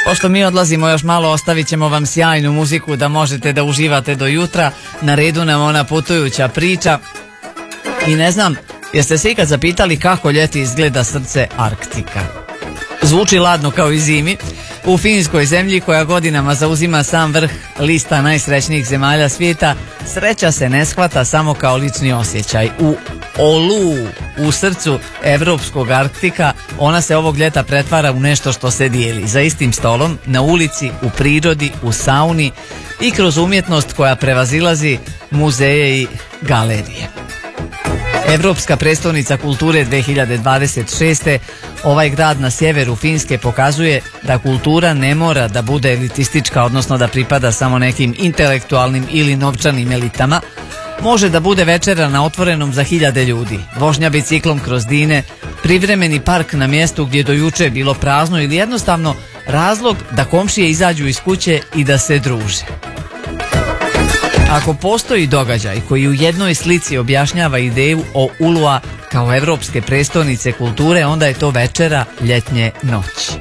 Pošto mi odlazimo još malo, ostavit ćemo vam sjajnu muziku da možete da uživate do jutra. Na redu nam ona putujuća priča. I ne znam, jeste se ikad zapitali kako ljeti izgleda srce Arktika? Zvuči ladno kao i zimi. U Finskoj zemlji, koja godinama zauzima sam vrh lista najsrećnijih zemalja svijeta, sreća se ne shvata samo kao lični osjećaj. U Oulu, u srcu evropskog Arktika, ona se ovog ljeta pretvara u nešto što se dijeli. Za istim stolom, na ulici, u prirodi, u sauni i kroz umjetnost koja prevazilazi muzeje i galerije. Evropska prestolnica kulture 2026. Ovaj grad na sjeveru Finske pokazuje da kultura ne mora da bude elitistička, odnosno da pripada samo nekim intelektualnim ili novčanim elitama. Može da bude večera na otvorenom za 1000 ljudi, vožnja biciklom kroz Dine, privremeni park na mjestu gdje do juče je bilo prazno ili jednostavno razlog da komšije izađu iz kuće i da se druže. Ako postoji događaj koji u jednoj slici objašnjava ideju o Ulua kao evropske prestolnice kulture, onda je to večera ljetnje noći.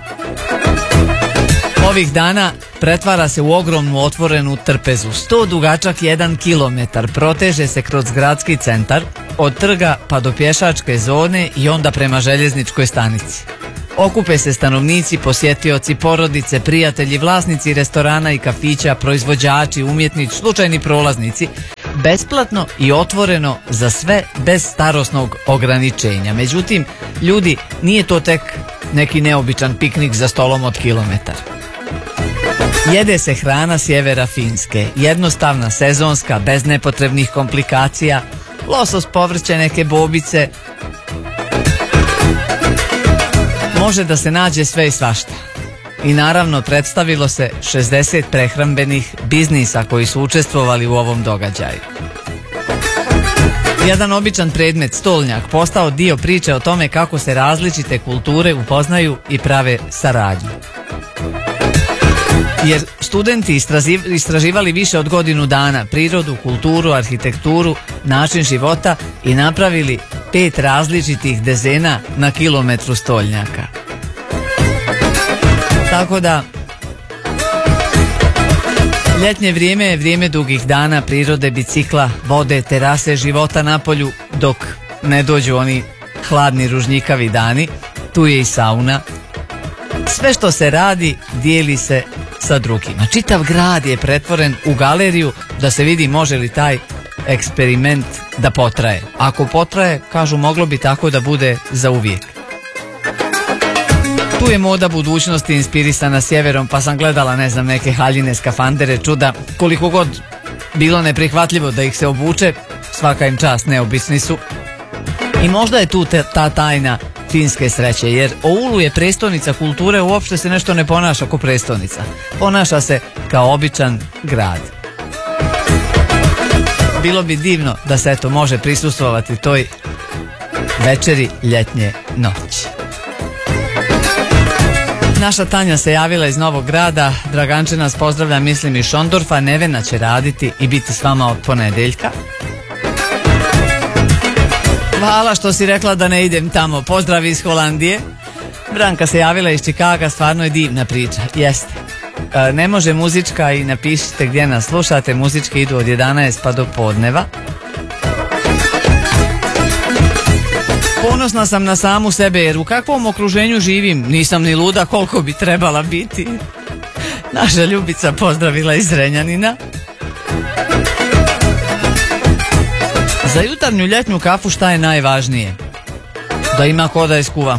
Ovih dana pretvara se u ogromnu otvorenu trpezu. 100 dugačak 1 kilometar proteže se kroz gradski centar, od trga pa do pješačke zone i onda prema željezničkoj stanici. Okupe se stanovnici, posjetioci, porodice, prijatelji, vlasnici restorana i kafića, proizvođači, umjetnici, slučajni prolaznici, besplatno i otvoreno za sve bez starosnog ograničenja. Međutim, ljudi, nije to tek neki neobičan piknik za stolom od kilometar. Jede se hrana sjevera Finske, jednostavna, sezonska, bez nepotrebnih komplikacija, losos, povrće, neke bobice. Može da se nađe sve i svašta. I naravno predstavilo se 60 prehrambenih biznisa koji su učestvovali u ovom događaju. Jedan običan predmet, stolnjak, postao dio priče o tome kako se različite kulture upoznaju i prave saradnju. Jer studenti istraživali više od godinu dana prirodu, kulturu, arhitekturu, način života i napravili 5 različitih dezena na kilometru stolnjaka. Tako da, ljetnje vrijeme je vrijeme dugih dana, prirode, bicikla, vode, terase, života na polju, dok ne dođu oni hladni ružnjikavi dani. Tu je i sauna. Sve što se radi, dijeli se sa drugima. Čitav grad je pretvoren u galeriju da se vidi može li taj eksperiment da potraje. Ako potraje, kažu, moglo bi tako da bude za uvijek. Tu je moda budućnosti inspirisana sjeverom, pa sam gledala, ne znam, neke haljine, skafandere, čuda. Koliko god bilo neprihvatljivo da ih se obuče, svaka im čast, neobični su. I možda je tu ta tajna finske sreće, jer Oulu je prestolnica kulture, uopšte se nešto ne ponaša kao prestolnica. Ponaša se kao običan grad. Bilo bi divno da se eto može prisustvovati toj večeri ljetnje noći. Naša Tanja se javila iz Novog Grada, Draganče nas pozdravlja, mislim iz Šondorfa, Nevena će raditi i biti s vama od ponedeljka. Hvala što si rekla da ne idem tamo, pozdrav iz Holandije. Branka se javila iz Čikaga, stvarno je divna priča, jeste. Ne može muzička i napišite gdje nas slušate, muzički idu od 11 pa do podneva. Ponosna sam na samu sebe jer u kakvom okruženju živim, nisam ni luda koliko bi trebala biti. Naša Ljubica pozdravila iz Zrenjanina. Za jutarnju ljetnju kafu šta je najvažnije? Da ima ko da je skuva.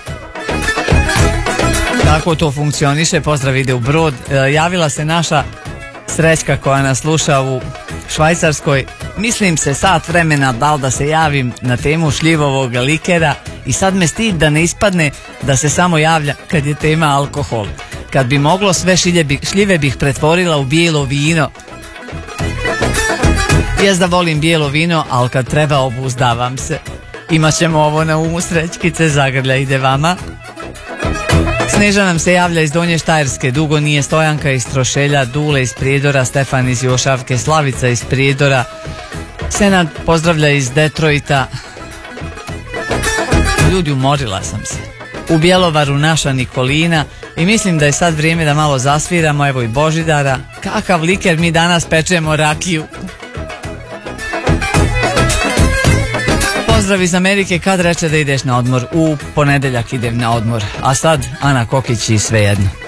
Tako to funkcioniše, pozdrav ide u Brod. Javila se naša Srećka koja nas sluša u Švajcarskoj. Mislim se sat vremena da li da se javim na temu šljivovog likera i sad me stid da ne ispadne da se samo javlja kad je tema alkohol. Kad bi moglo sve šljive bih pretvorila u bijelo vino. Jest da volim bijelo vino, ali kad treba obuzdavam se. Imaćemo ovo na umu, Srećkice, zagrlja ide vama. Sneža nam se javlja iz Donje Štajerske, dugo nije Stojanka iz Trošelja, Dule iz Prijedora, Stefan iz Jošavke, Slavica iz Prijedora, Senad pozdravlja iz Detroita. Ljudi, umorila sam se. u Bjelovaru naša Nikolina i mislim da je sad vrijeme da malo zasviramo, evo i Božidara. Kakav liker, mi danas pečemo rakiju. Pozdrav iz Amerike, kad reče da ideš na odmor? U ponedeljak idem na odmor, a sad Ana Kokić i Svejedno.